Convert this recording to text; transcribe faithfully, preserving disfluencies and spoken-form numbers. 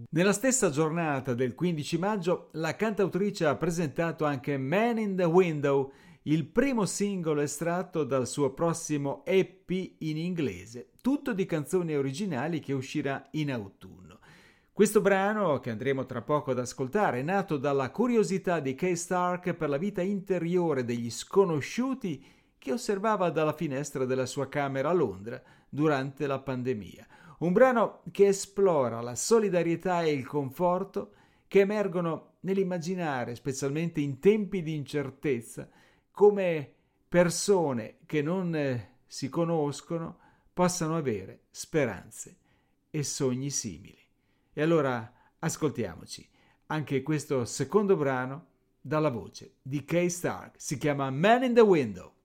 Nella stessa giornata del quindici maggio, la cantautrice ha presentato anche Man in the Window, il primo singolo estratto dal suo prossimo E P in inglese, tutto di canzoni originali che uscirà in autunno. Questo brano, che andremo tra poco ad ascoltare, è nato dalla curiosità di Kay Stark per la vita interiore degli sconosciuti che osservava dalla finestra della sua camera a Londra durante la pandemia. Un brano che esplora la solidarietà e il conforto che emergono nell'immaginare, specialmente in tempi di incertezza, come persone che non eh, si conoscono possano avere speranze e sogni simili. E allora ascoltiamoci anche questo secondo brano dalla voce di Kay Stark. Si chiama Man in the Window.